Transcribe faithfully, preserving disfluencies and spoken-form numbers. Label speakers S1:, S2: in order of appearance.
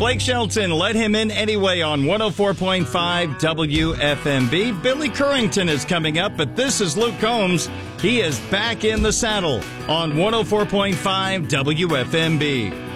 S1: Blake Shelton let him in anyway on one oh four point five W F M B. Billy Currington is coming up, but this is Luke Combs. He is back in the saddle on one oh four point five W F M B.